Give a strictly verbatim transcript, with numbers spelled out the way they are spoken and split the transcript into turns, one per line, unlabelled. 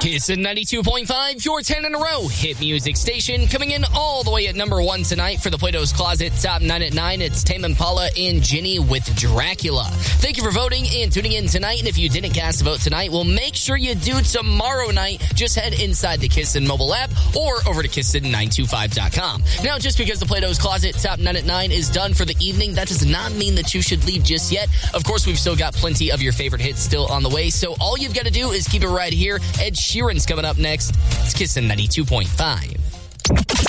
Kissin' ninety-two point five, your ten in a row hit music station. Coming in all the way at number one tonight for the Plato's Closet Top nine at nine, it's Tame Impala and Ginny with Dracula. Thank you for voting and tuning in tonight. And if you didn't cast a vote tonight, well, make sure you do tomorrow night. Just head inside the Kissin' mobile app or over to kissin nine two five dot com. Now, just because the Plato's Closet Top nine at nine is done for the evening, that does not mean that you should leave just yet. Of course, we've still got plenty of your favorite hits still on the way, so all you've got to do is keep it right here. Ed Sheeran's coming up next. It's Kissin' ninety-two point five.